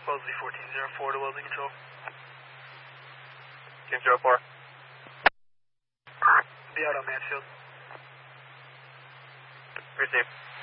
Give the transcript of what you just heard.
Wellesley 1404 to Wellesley Control. Control 4. Be out on Mansfield. Receive.